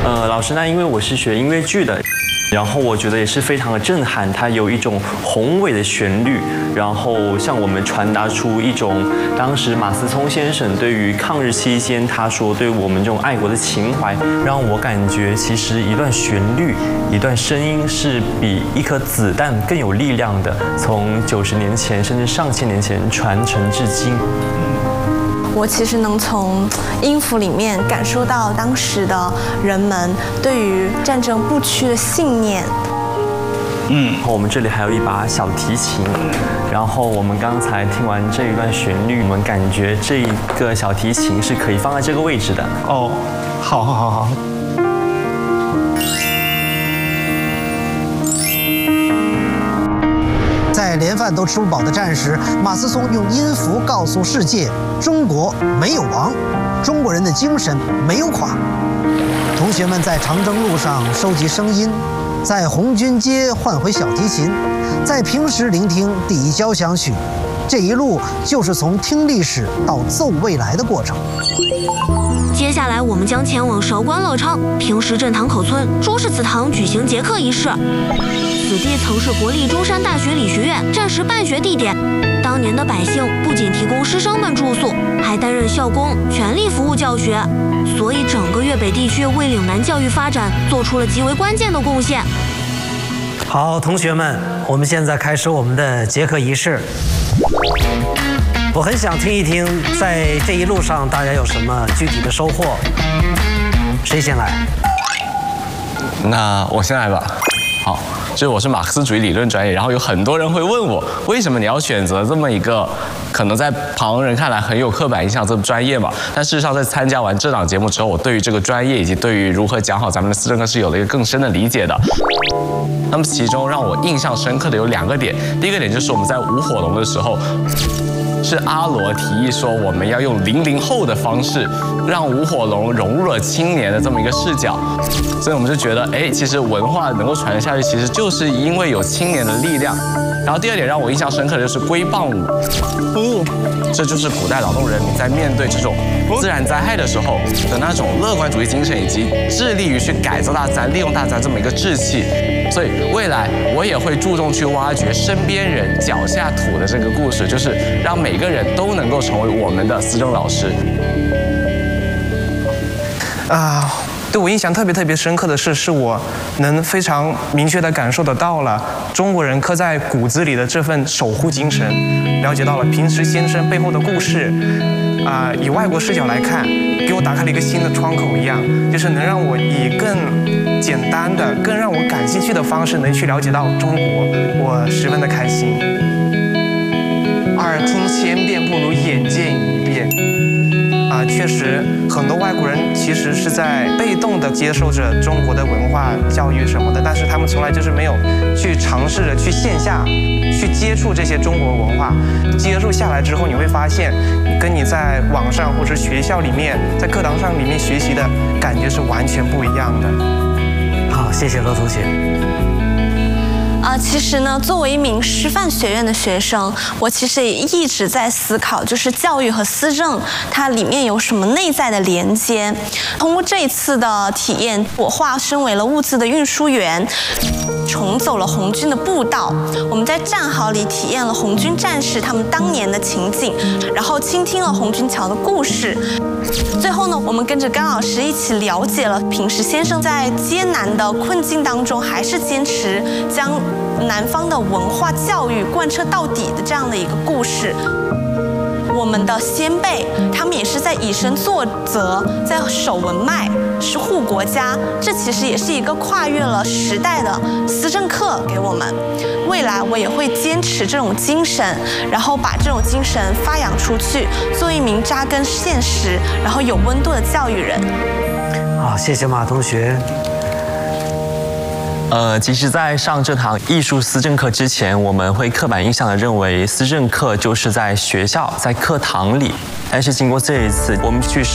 老师，那因为我是学音乐剧的。然后我觉得也是非常的震撼，它有一种宏伟的旋律，然后向我们传达出一种当时马思聪先生对于抗日期间他说对我们这种爱国的情怀，让我感觉其实一段旋律、一段声音是比一颗子弹更有力量的，从90年前甚至上千年前传承至今。 我其实能从音符里面感受到当时的人们对于战争不屈的信念。 我们这里还有一把小提琴，然后我们刚才听完这一段旋律，我们感觉这一个小提琴是可以放在这个位置的。 哦，好。 在连饭都吃不饱的战时，马思聪用音符告诉世界：中国没有亡，中国人的精神没有垮。同学们在长征路上收集声音，在红军街换回小提琴，在平时聆听第一交响曲。这一路就是从听历史到奏未来的过程。 接下来，我们将前往韶关乐昌平时镇堂口村朱氏祠堂举行结课仪式。此地曾是国立中山大学理学院战时办学地点。当年的百姓不仅提供师生们住宿，还担任校工，全力服务教学，所以整个粤北地区为岭南教育发展做出了极为关键的贡献。 好，同学们，我们现在开始我们的结课仪式。我很想听一听，在这一路上大家有什么具体的收获。谁先来？ 那我先来吧。好，就是我是马克思主义理论专业，然后有很多人会问我，为什么你要选择这么一个可能在旁人看来很有刻板印象这么专业嘛？但事实上，在参加完这档节目之后，我对于这个专业以及对于如何讲好咱们的思政课是有了一个更深的理解的。那么其中让我印象深刻的有2个点，第一个点就是我们在舞火龙的时候，是阿罗提议说我们要用00后的方式，让舞火龙融入了青年的这么一个视角，所以我们就觉得，其实文化能够传承下去，其实就是因为有青年的力量。然后第2点让我印象深刻的就是龟棒舞，这就是古代劳动人民在面对这种自然灾害的时候的那种乐观主义精神，以及致力于去改造大自然、利用大自然这么一个志气。所以未来我也会注重去挖掘身边人脚下土的这个故事，就是让每个人都能够成为我们的思政老师。 对我印象特别深刻的是我能非常明确地感受得到了中国人刻在骨子里的这份守护精神，了解到了平时先生背后的故事，以外国视角来看，给我打开了一个新的窗口一样，就是能让我以更简单的、更让我感兴趣的方式能去了解到中国，我十分的开心。耳听千遍不如眼见一遍。确实，很多外国人其实是在被动地接受着中国的文化教育什么的，但是他们从来就是没有去尝试着去线下去接触这些中国文化。接触下来之后，你会发现，跟你在网上或者学校里面在课堂上里面学习的感觉是完全不一样的。 好，谢谢罗同学。 其实呢，作为一名师范学院的学生，我其实也一直在思考，就是教育和思政它里面有什么内在的连接。通过这一次的体验，我化身为了物资的运输员，重走了红军的步道。我们在战壕里体验了红军战士他们当年的情景，然后倾听了红军桥的故事。最后呢，我们跟着甘老师一起了解了平时先生在艰难的困境当中，还是坚持将南方的文化教育贯彻到底的这样的一个故事。我们的先辈，他们也是在以身作则，在守文脉，是护国家。这其实也是一个跨越了时代的思政课给我们。未来我也会坚持这种精神，然后把这种精神发扬出去，做一名扎根现实，然后有温度的教育人。 好，谢谢马同学。 其实，在上这堂艺术思政课之前，我们会刻板印象的认为思政课就是在学校、在课堂里。但是经过这一次，我们去